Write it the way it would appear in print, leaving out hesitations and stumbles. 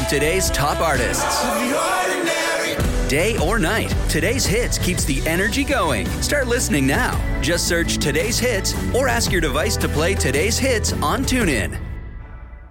from today's top artists. Day or night, Today's Hits keeps the energy going. Start listening now. Just search Today's Hits or ask your device to play Today's Hits on TuneIn.